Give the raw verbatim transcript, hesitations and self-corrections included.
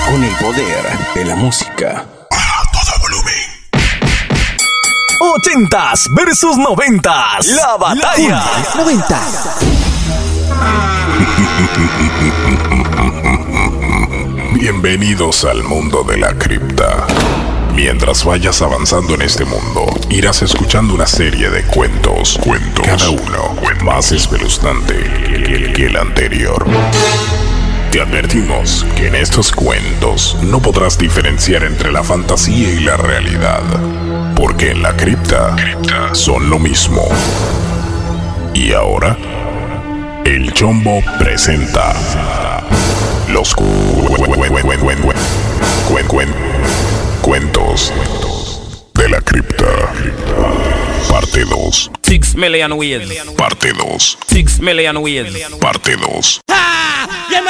con el poder de la música. A todo volumen. Ochentas versus noventas. La batalla. Noventas. Bienvenidos al mundo de la cripta. Mientras vayas avanzando en este mundo, irás escuchando una serie de cuentos, cuentos, cada uno más espeluznante que, que el anterior. Te advertimos que en estos cuentos no podrás diferenciar entre la fantasía y la realidad, porque en la cripta son lo mismo. Y ahora, el Chombo presenta los cu- cu- cu- cu- cu- cu- cu- cu- cuentos de la cripta. Parte dos. Six million ways. Parte dos. Six million ways. Parte dos.